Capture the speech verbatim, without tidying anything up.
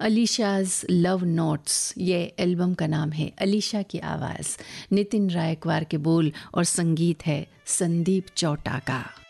अलीशाज़ love notes ये album का नाम है। अलीशा की आवाज़, नितिन रायकवार के बोल और संगीत है संदीप चौटा का।